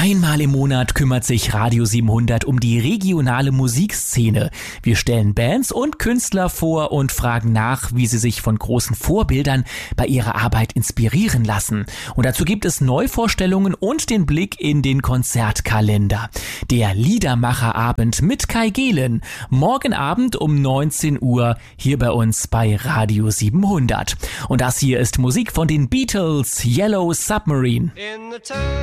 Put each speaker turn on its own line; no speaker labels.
Einmal im Monat kümmert sich Radio 700 um die regionale Musikszene. Wir stellen Bands und Künstler vor und fragen nach, wie sie sich von großen Vorbildern bei ihrer Arbeit inspirieren lassen. Und dazu gibt es Neuvorstellungen und den Blick in den Konzertkalender. Der Liedermacherabend mit Kai Gehlen. Morgen Abend um 19 Uhr hier bei uns bei Radio 700. Und das hier ist Musik von den Beatles, Yellow Submarine.